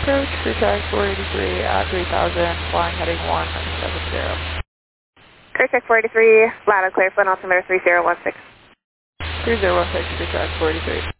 Approach, crew track 483 at 3000, flying heading 170. Crew track 483, loud and clear, phone altimeter 3016. 3016, crew track 483.